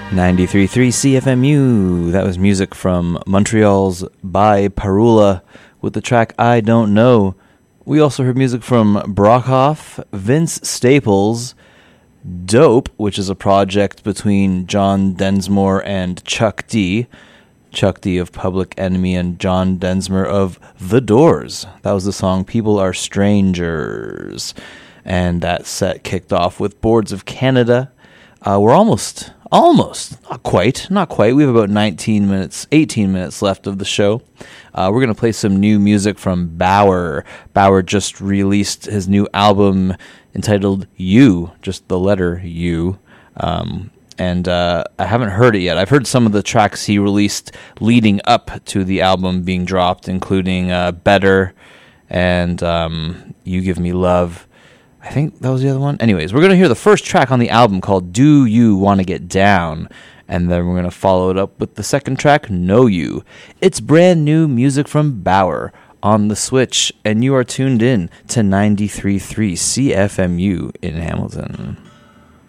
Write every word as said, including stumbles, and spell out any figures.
ninety-three point three C F M U. That was music from Montreal's By Parula with the track I Don't Know. We also heard music from Brockhoff, Vince Staples, Dope, which is a project between John Densmore and Chuck D. Chuck D of Public Enemy and John Densmore of The Doors. That was the song People Are Strangers. And that set kicked off with Boards of Canada. Uh, we're almost, almost, not quite, not quite. We have about nineteen minutes, eighteen minutes left of the show. Uh, we're going to play some new music from Bauer. Bauer just released his new album entitled You, just the letter U. Um, and uh, I haven't heard it yet. I've heard some of the tracks he released leading up to the album being dropped, including uh, Better and um, You Give Me Love. I think that was the other one. Anyways, we're going to hear the first track on the album called Do You Want to Get Down? And then we're going to follow it up with the second track, Know You. It's brand new music from Bauer on the Switch, and you are tuned in to ninety-three point three C F M U in Hamilton.